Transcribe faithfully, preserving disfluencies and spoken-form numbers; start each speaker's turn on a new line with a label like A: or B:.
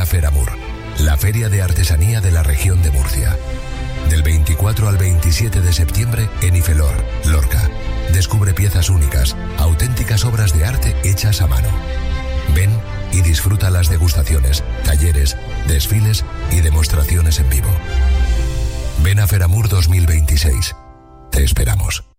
A: Feramur, la feria de artesanía de la región de Murcia. Del veinticuatro al veintisiete de septiembre en Ifelor, Lorca. Descubre piezas únicas, auténticas obras de arte hechas a mano. Ven y disfruta las degustaciones, talleres, desfiles y demostraciones en vivo. Ven a Feramur dos mil veintiséis. Te esperamos.